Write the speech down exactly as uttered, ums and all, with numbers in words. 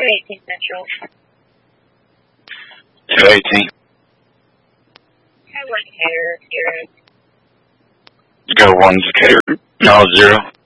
eighteen Central. two eighteen. I went here, here. You go one Decatur, no zero.